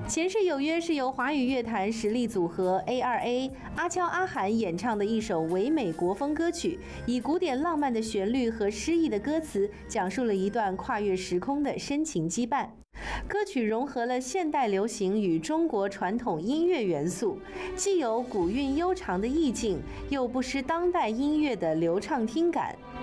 前世有约是由华语乐坛实力组合 A2A 阿悄阿涵演唱的一首唯美国风歌曲，以古典浪漫的旋律和诗意的歌词，讲述了一段跨越时空的深情羁绊。歌曲融合了现代流行与中国传统音乐元素，既有古韵悠长的意境，又不失当代音乐的流畅听感。